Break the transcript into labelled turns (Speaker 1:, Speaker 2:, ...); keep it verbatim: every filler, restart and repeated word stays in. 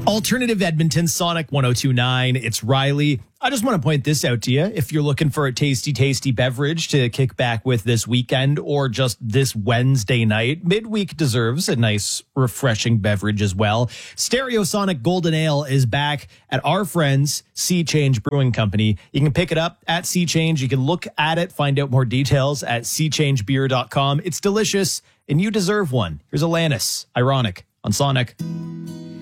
Speaker 1: Alternative Edmonton, Sonic one oh two point nine. It's Riley. I just want to point this out to you. If you're looking for a tasty, tasty beverage to kick back with this weekend or just this Wednesday night, midweek deserves a nice, refreshing beverage as well. Stereosonic Golden Ale is back at our friends, Sea Change Brewing Company. You can pick it up at Sea Change. You can look at it, find out more details at sea change beer dot com. It's delicious, and you deserve one. Here's Alanis, Ironic, on Sonic.